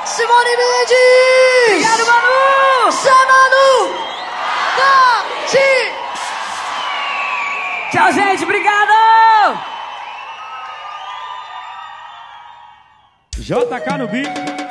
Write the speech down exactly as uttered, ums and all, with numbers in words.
Simone Mendes! Obrigado, Manu! Zé Manu! Tati! Tchau, gente, obrigado! J K no beat.